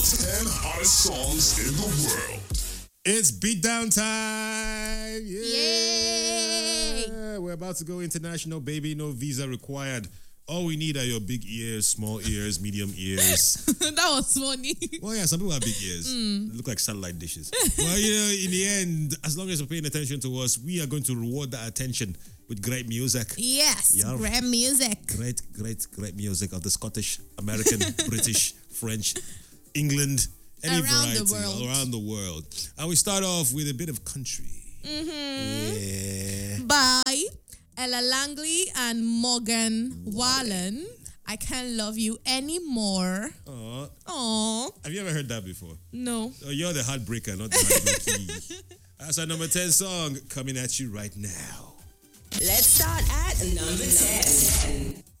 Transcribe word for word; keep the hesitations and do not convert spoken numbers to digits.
ten hottest songs in the world. It's beatdown time! Yay! Yeah! We're about to go international, baby. No visa required. All we need are your big ears, small ears, medium ears. That was funny. Well, yeah, some people have big ears. Mm. They look like satellite dishes. Well, you know, in the end, as long as you're paying attention to us, we are going to reward that attention with great music. Yes, Yeah. great music. Great, great, great music of the Scottish, American, British, French, England, any Around variety the world. around the world. And we start off with a bit of country. Mm-hmm. Yeah. By Ella Langley and Morgan Wallen. I Can't Love You Anymore. Aw. Aww. Have you ever heard that before? No. Oh, you're the heartbreaker, not the heartbreaky. That's our number ten song coming at you right now. Let's start at number ten.